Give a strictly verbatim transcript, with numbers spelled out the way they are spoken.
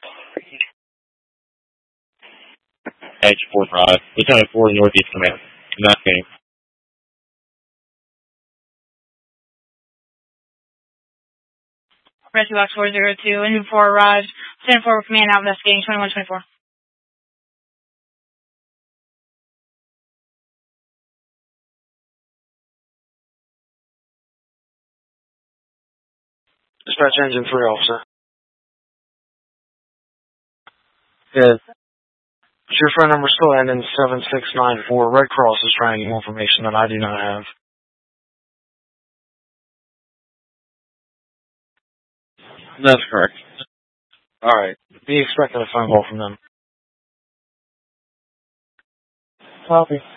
H four five. Lieutenant four, Northeast Command. Investigating. Rescue Box four zero two, Engine four arrived. Lieutenant four command out investigating twenty-one twenty-four. Dispatch Engine three, officer. Good. Is your phone number still ending seven six nine four? Red Cross is trying to get more information that I do not have. That's correct. Alright. Be expecting a phone call from them. Copy.